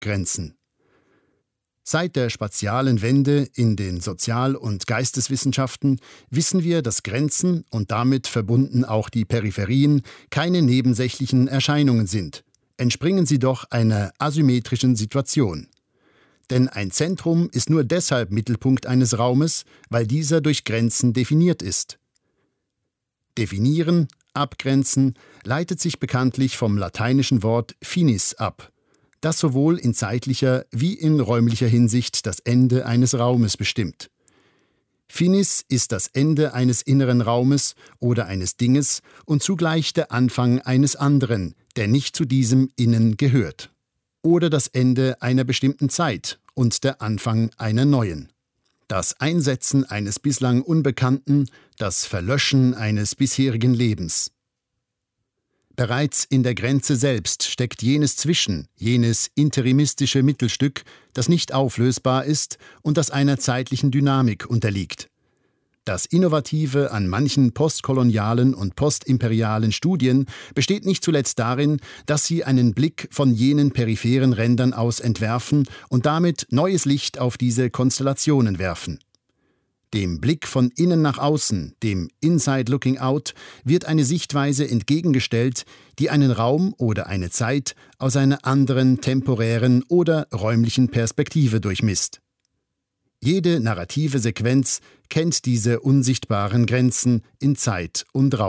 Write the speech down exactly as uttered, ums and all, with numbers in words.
Grenzen. Seit der spatialen Wende in den Sozial- und Geisteswissenschaften wissen wir, dass Grenzen und damit verbunden auch die Peripherien keine nebensächlichen Erscheinungen sind. Entspringen sie doch einer asymmetrischen Situation. Denn ein Zentrum ist nur deshalb Mittelpunkt eines Raumes, weil dieser durch Grenzen definiert ist. Definieren, abgrenzen, leitet sich bekanntlich vom lateinischen Wort finis ab, das sowohl in zeitlicher wie in räumlicher Hinsicht das Ende eines Raumes bestimmt. Finis ist das Ende eines inneren Raumes oder eines Dinges und zugleich der Anfang eines anderen, der nicht zu diesem Innen gehört. Oder das Ende einer bestimmten Zeit und der Anfang einer neuen. Das Einsetzen eines bislang Unbekannten, das Verlöschen eines bisherigen Lebens. Bereits in der Grenze selbst steckt jenes Zwischen, jenes interimistische Mittelstück, das nicht auflösbar ist und das einer zeitlichen Dynamik unterliegt. Das Innovative an manchen postkolonialen und postimperialen Studien besteht nicht zuletzt darin, dass sie einen Blick von jenen peripheren Rändern aus entwerfen und damit neues Licht auf diese Konstellationen werfen. Dem Blick von innen nach außen, dem Inside Looking Out, wird eine Sichtweise entgegengestellt, die einen Raum oder eine Zeit aus einer anderen temporären oder räumlichen Perspektive durchmisst. Jede narrative Sequenz kennt diese unsichtbaren Grenzen in Zeit und Raum.